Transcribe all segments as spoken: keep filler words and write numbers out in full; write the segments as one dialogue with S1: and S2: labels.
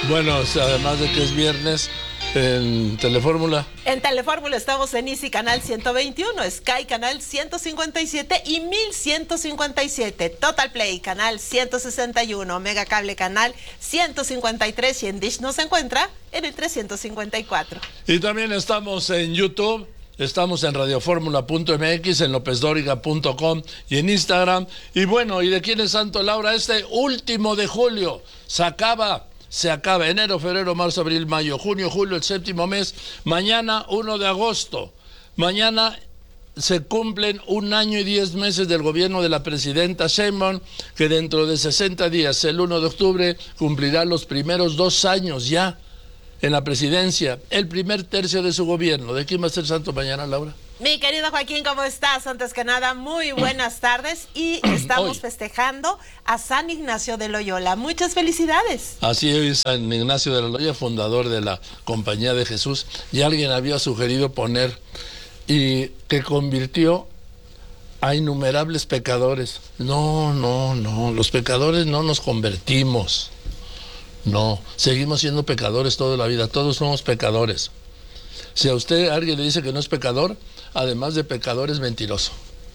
S1: Bueno, o sea, además de que es viernes, en Telefórmula.
S2: En Telefórmula estamos en Easy Canal ciento veintiuno, Sky Canal ciento cincuenta y siete y mil ciento cincuenta y siete, Total Play Canal ciento sesenta y uno, Mega Cable Canal ciento cincuenta y tres y en Dish nos encuentra en el trescientos cincuenta y cuatro.
S1: Y también estamos en YouTube. Estamos en radioformula punto m x, en lópez dóriga punto com y en Instagram. Y bueno, ¿y de quién es Santo, Laura? Este último de julio se acaba, se acaba enero, febrero, marzo, abril, mayo, junio, julio, el séptimo mes. Mañana, uno de agosto. Mañana se cumplen un año y diez meses del gobierno de la presidenta Sheinbaum, que dentro de sesenta días, el uno de octubre, cumplirá los primeros dos años ya en la presidencia, el primer tercio de su gobierno. ¿De quién va a ser santo mañana, Laura?
S2: Mi querido Joaquín, ¿cómo estás? Antes que nada, muy buenas tardes y estamos Hoy. festejando a San Ignacio de Loyola. Muchas felicidades.
S1: Así es, San Ignacio de Loyola, fundador de la Compañía de Jesús, y alguien había sugerido poner, y que convirtió a innumerables pecadores. No, no, no, los pecadores no nos convertimos. No, seguimos siendo pecadores toda la vida, todos somos pecadores. Si a usted alguien le dice que no es pecador, además de pecador es mentiroso.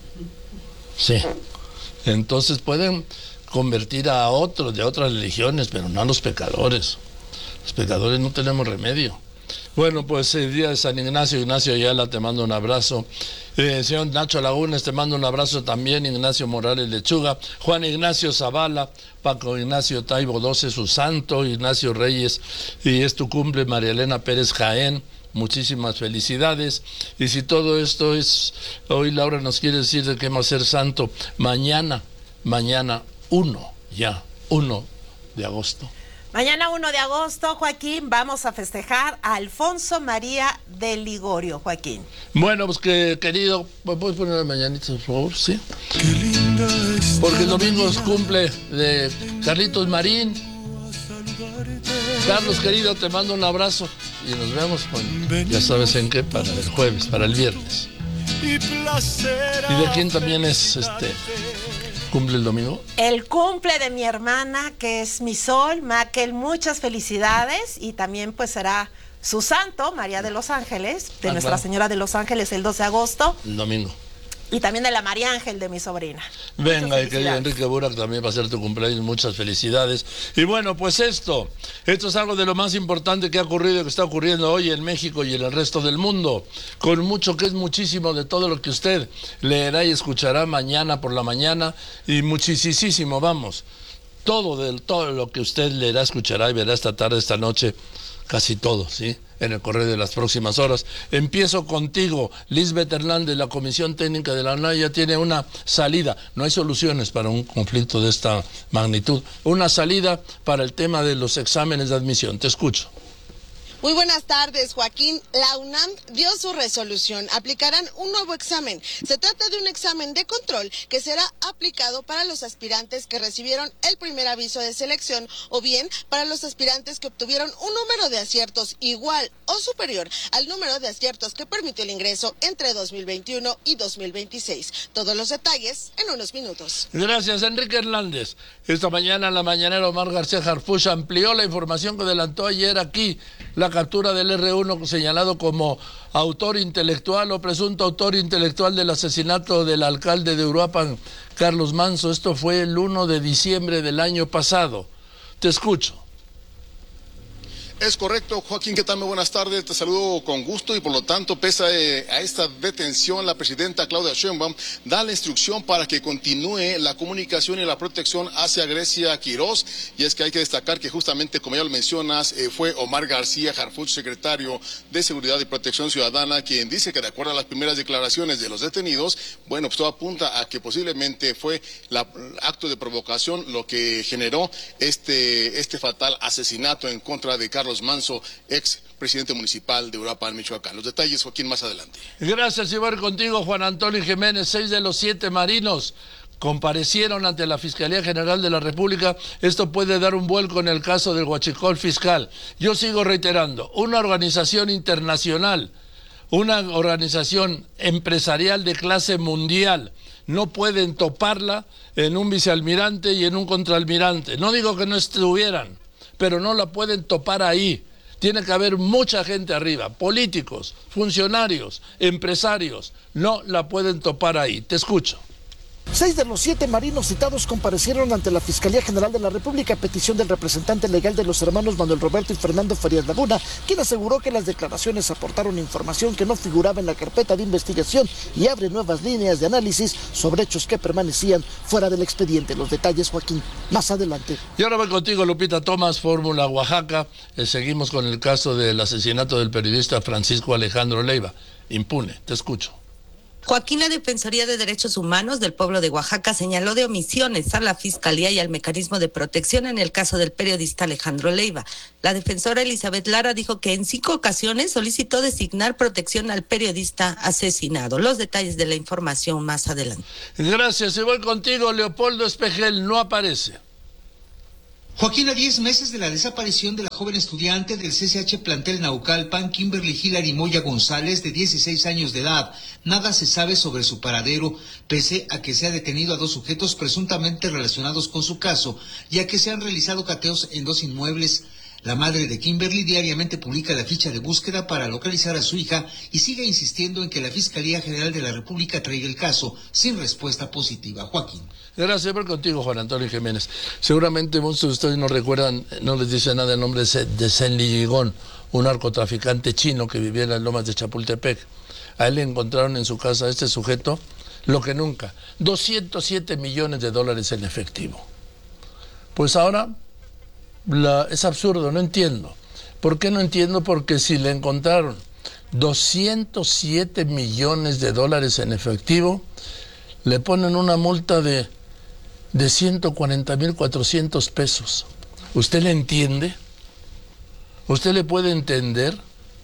S1: Sí. Entonces pueden convertir a otros de otras religiones, pero no a los pecadores. Los pecadores no tenemos remedio. Bueno, pues el día de San Ignacio, Ignacio Ayala, te mando un abrazo. Eh, señor Nacho Lagunes, te mando un abrazo también. Ignacio Morales Lechuga, Juan Ignacio Zavala, Paco Ignacio Taibo doce, su santo, Ignacio Reyes, y es tu cumple, María Elena Pérez Jaén. Muchísimas felicidades. Y si todo esto es, hoy Laura nos quiere decir de qué va a ser santo, mañana, mañana uno, ya, uno de agosto.
S2: Mañana uno de agosto, Joaquín, vamos a festejar a Alfonso María de Ligorio, Joaquín.
S1: Bueno, pues que querido, ¿me puedes poner la mañanita, por favor? Sí. Porque el domingo es cumple de Carlitos Marín. Carlos, querido, te mando un abrazo y nos vemos, bueno, ya sabes en qué, para el jueves, para el viernes. ¿Y de quién también es este cumple el domingo?
S2: El cumple de mi hermana, que es mi sol, Maquel, muchas felicidades, y también pues será su santo, María de los Ángeles, de ah, Nuestra claro. Señora de los Ángeles, el doce de agosto.
S1: El domingo.
S2: Y también de la María Ángel, de mi sobrina.
S1: Venga, y querido Enrique Burak, también va a ser tu cumpleaños, muchas felicidades. Y bueno, pues esto, esto es algo de lo más importante que ha ocurrido, que está ocurriendo hoy en México y en el resto del mundo, con mucho que es muchísimo de todo lo que usted leerá y escuchará mañana por la mañana, y muchísimo, vamos, todo, de, todo lo que usted leerá, escuchará y verá esta tarde, esta noche, casi todo, ¿sí?, en el correo de las próximas horas. Empiezo contigo, Lisbeth Hernández. La Comisión Técnica de la U N A M ya tiene una salida. No hay soluciones para un conflicto de esta magnitud. Una salida para el tema de los exámenes de admisión. Te escucho.
S3: Muy buenas tardes, Joaquín. La U N A M dio su resolución. Aplicarán un nuevo examen. Se trata de un examen de control que será aplicado para los aspirantes que recibieron el primer aviso de selección o bien para los aspirantes que obtuvieron un número de aciertos igual o superior al número de aciertos que permitió el ingreso entre dos mil veintiuno y dos mil veintiséis. Todos los detalles en unos minutos.
S1: Gracias, Enrique Hernández. Esta mañana en la mañanera Omar García Harfuch amplió la información que adelantó ayer aquí. La captura del erre uno señalado como autor intelectual o presunto autor intelectual del asesinato del alcalde de Uruapan, Carlos Manso. Esto fue el uno de diciembre del año pasado. Te escucho.
S4: Es correcto, Joaquín, ¿qué tal? Muy buenas tardes, te saludo con gusto y por lo tanto, pese a esta detención, la presidenta Claudia Sheinbaum da la instrucción para que continúe la comunicación y la protección hacia Grecia Quiroz, y es que hay que destacar que justamente, como ya lo mencionas, eh, fue Omar García Harfuch, secretario de Seguridad y Protección Ciudadana, quien dice que de acuerdo a las primeras declaraciones de los detenidos, bueno, pues todo apunta a que posiblemente fue el acto de provocación lo que generó este, este fatal asesinato en contra de Carlos Manso, ex presidente municipal de Uruapan, Michoacán. Los detalles, Joaquín, más adelante.
S1: Gracias, y voy contigo, Juan Antonio Jiménez. Seis de los siete marinos comparecieron ante la Fiscalía General de la República. Esto puede dar un vuelco en el caso del huachicol fiscal. Yo sigo reiterando, una organización internacional, una organización empresarial de clase mundial, no pueden toparla en un vicealmirante y en un contraalmirante. No digo que no estuvieran, pero no la pueden topar ahí. Tiene que haber mucha gente arriba, políticos, funcionarios, empresarios, no la pueden topar ahí. Te escucho.
S5: Seis de los siete marinos citados comparecieron ante la Fiscalía General de la República a petición del representante legal de los hermanos Manuel Roberto y Fernando Farías Laguna, quien aseguró que las declaraciones aportaron información que no figuraba en la carpeta de investigación y abre nuevas líneas de análisis sobre hechos que permanecían fuera del expediente. Los detalles, Joaquín, más adelante.
S1: Y ahora voy contigo, Lupita Tomás, Fórmula Oaxaca. Eh, seguimos con el caso del asesinato del periodista Francisco Alejandro Leiva. Impune, te escucho.
S6: Joaquín, la Defensoría de Derechos Humanos del pueblo de Oaxaca señaló de omisiones a la Fiscalía y al mecanismo de protección en el caso del periodista Alejandro Leiva. La defensora Elizabeth Lara dijo que en cinco ocasiones solicitó designar protección al periodista asesinado. Los detalles de la información más adelante.
S1: Gracias, y voy contigo, Leopoldo Espejel, no aparece.
S7: Joaquín, a diez meses de la desaparición de la joven estudiante del C C H plantel Naucalpan, Kimberly Hilary Moya González, de dieciséis años de edad, nada se sabe sobre su paradero, pese a que se ha detenido a dos sujetos presuntamente relacionados con su caso, ya que se han realizado cateos en dos inmuebles. La madre de Kimberly diariamente publica la ficha de búsqueda para localizar a su hija y sigue insistiendo en que la Fiscalía General de la República traiga el caso sin respuesta positiva. Joaquín.
S1: Gracias por contigo, Juan Antonio Jiménez. Seguramente muchos de ustedes no recuerdan, no les dice nada el nombre de Zenli Yigón, un narcotraficante chino que vivía en las lomas de Chapultepec. A él le encontraron en su casa a este sujeto, lo que nunca, doscientos siete millones de dólares en efectivo. Pues ahora la, es absurdo, no entiendo. ¿Por qué no entiendo? Porque si le encontraron doscientos siete millones de dólares en efectivo, le ponen una multa de de ciento cuarenta mil cuatrocientos pesos. ¿Usted le entiende? ¿Usted le puede entender?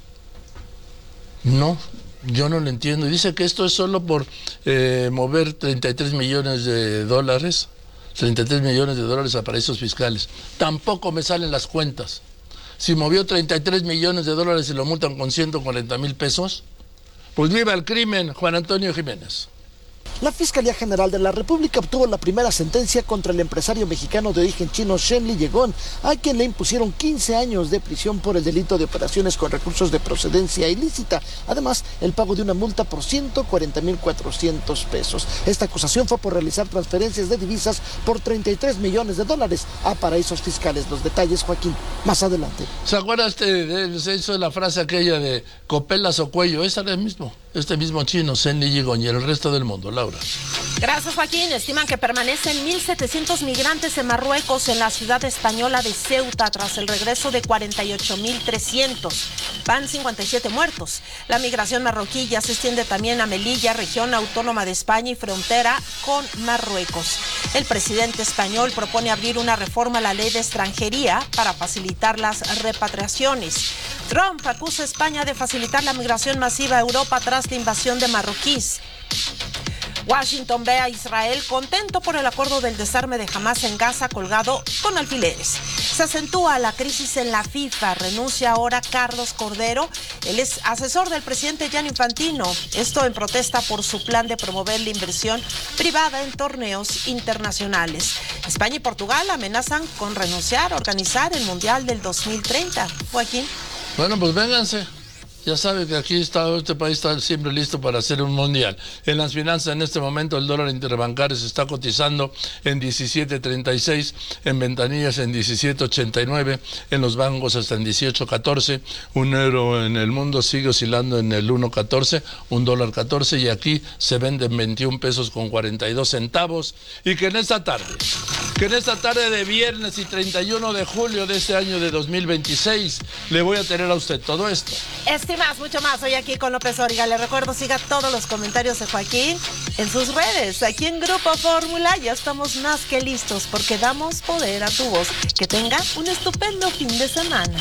S1: No, yo no le entiendo. Dice que esto es solo por eh, mover treinta y tres millones de dólares, treinta y tres millones de dólares a paraísos fiscales. Tampoco me salen las cuentas. Si movió treinta y tres millones de dólares y lo multan con ciento cuarenta mil pesos, pues viva el crimen, Juan Antonio Jiménez.
S5: La Fiscalía General de la República obtuvo la primera sentencia contra el empresario mexicano de origen chino Zenli Yigón, a quien le impusieron quince años de prisión por el delito de operaciones con recursos de procedencia ilícita. Además, el pago de una multa por ciento cuarenta mil cuatrocientos pesos. Esta acusación fue por realizar transferencias de divisas por treinta y tres millones de dólares a paraísos fiscales. Los detalles, Joaquín, más adelante.
S1: ¿Se acuerda este, de, se hizo la frase aquella de copelas o cuello? Esa es el mismo, este mismo chino, Zenli Yigón, y el resto del mundo. Laura.
S2: Gracias, Joaquín. Estiman que permanecen mil setecientos migrantes en Marruecos, en la ciudad española de Ceuta, tras el regreso de cuarenta y ocho mil trescientos. Van cincuenta y siete muertos. La migración marroquí ya se extiende también a Melilla, región autónoma de España y frontera con Marruecos. El presidente español propone abrir una reforma a la ley de extranjería para facilitar las repatriaciones. Trump acusa a España de facilitar la migración masiva a Europa tras la invasión de marroquíes. Washington ve a Israel contento por el acuerdo del desarme de Hamás en Gaza colgado con alfileres. Se acentúa la crisis en la FIFA. Renuncia ahora Carlos Cordero. Él es asesor del presidente Gianni Infantino. Esto en protesta por su plan de promover la inversión privada en torneos internacionales. España y Portugal amenazan con renunciar a organizar el Mundial del dos mil treinta. Joaquín.
S1: Bueno, pues vénganse. Ya sabe que aquí está, este país está siempre listo para hacer un mundial. En las finanzas, en este momento, el dólar interbancario se está cotizando en diecisiete treinta y seis, en ventanillas en diecisiete ochenta y nueve, en los bancos hasta en dieciocho catorce, un euro en el mundo sigue oscilando en el uno catorce, un dólar catorce, y aquí se venden veintiún pesos con cuarenta y dos centavos. Y que en esta tarde, que en esta tarde de viernes y treinta y uno de julio de este año de dos mil veintiséis, le voy a tener a usted todo esto.
S2: Este y más, mucho más, hoy aquí con López Dóriga. Le recuerdo, siga todos los comentarios de Joaquín en sus redes. Aquí en Grupo Fórmula ya estamos más que listos porque damos poder a tu voz. Que tenga un estupendo fin de semana.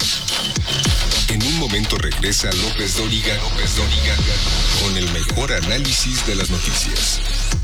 S8: En un momento regresa López Dóriga, López Dóriga, con el mejor análisis de las noticias.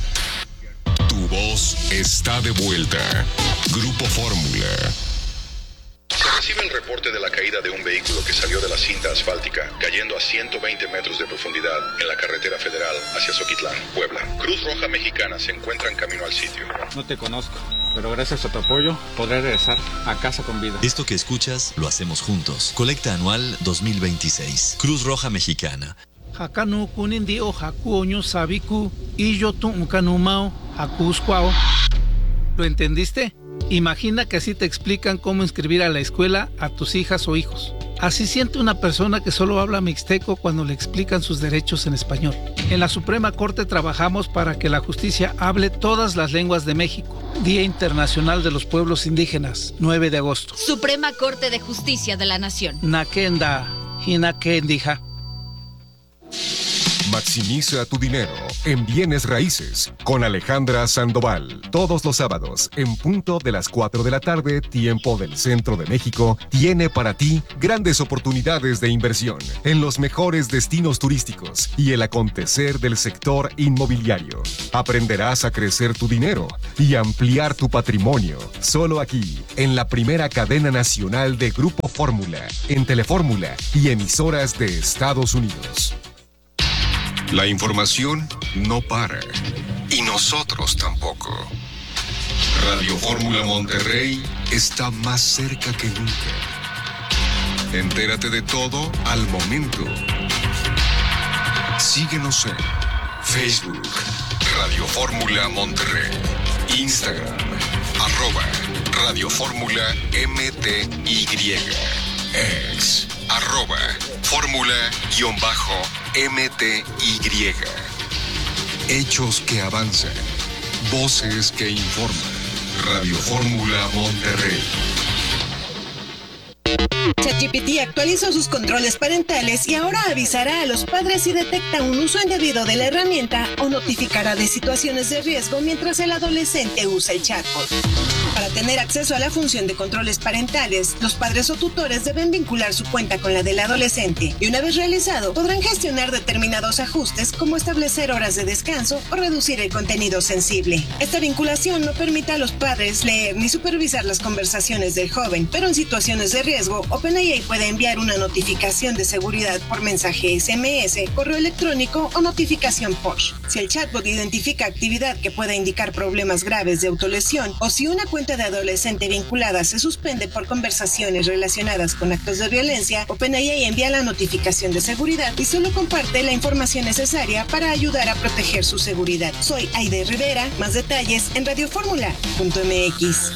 S8: Tu voz está de vuelta. Grupo Fórmula.
S9: recibe el reporte de la caída de un vehículo que salió de la cinta asfáltica, cayendo a ciento veinte metros de profundidad en la carretera federal hacia Zoquitlán, Puebla. Cruz Roja Mexicana se encuentra en camino al sitio.
S10: No te conozco, pero gracias a tu apoyo podré regresar a casa con vida.
S11: Esto que escuchas lo hacemos juntos. Colecta anual dos mil veintiséis. Cruz Roja Mexicana.
S12: Hakanu kunindi o hakuoño sabiku y yo tu unkanumao hakuskwao. ¿Lo entendiste? Imagina que así te explican cómo inscribir a la escuela a tus hijas o hijos. Así siente una persona que solo habla mixteco cuando le explican sus derechos en español. En la Suprema Corte trabajamos para que la justicia hable todas las lenguas de México. Día Internacional de los Pueblos Indígenas, nueve de agosto.
S13: Suprema Corte de Justicia de la Nación.
S12: Nakenda, Hinakendija.
S8: Maximiza tu dinero en bienes raíces con Alejandra Sandoval. Todos los sábados, en punto de las cuatro de la tarde, tiempo del centro de México, tiene para ti grandes oportunidades de inversión en los mejores destinos turísticos y el acontecer del sector inmobiliario. Aprenderás a crecer tu dinero y ampliar tu patrimonio. Solo aquí, en la primera cadena nacional de Grupo Fórmula, en Telefórmula y emisoras de Estados Unidos. La información no para, y nosotros tampoco. Radio Fórmula Monterrey está más cerca que nunca. Entérate de todo al momento. Síguenos en Facebook, Radio Fórmula Monterrey, Instagram, arroba Radio Fórmula M T Y, ex, arroba Fórmula-M T Y. Hechos que avanzan, voces que informan. Radio Fórmula Monterrey.
S14: ChatGPT actualizó sus controles parentales y ahora avisará a los padres si detecta un uso indebido de la herramienta o notificará de situaciones de riesgo mientras el adolescente usa el chatbot. Para tener acceso a la función de controles parentales, los padres o tutores deben vincular su cuenta con la del adolescente y una vez realizado, podrán gestionar determinados ajustes como establecer horas de descanso o reducir el contenido sensible. Esta vinculación no permite a los padres leer ni supervisar las conversaciones del joven, pero en situaciones de riesgo, OpenAI puede enviar una notificación de seguridad por mensaje S M S, correo electrónico o notificación push. Si el chatbot identifica actividad que pueda indicar problemas graves de autolesión o si una cuenta de adolescente vinculada se suspende por conversaciones relacionadas con actos de violencia, OpenAI envía la notificación de seguridad y solo comparte la información necesaria para ayudar a proteger su seguridad. Soy Aide Rivera, más detalles en radioformula punto m x.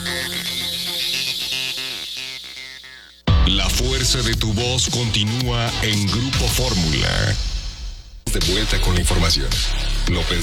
S8: La fuerza de tu voz continúa en Grupo Fórmula. De vuelta con la información. López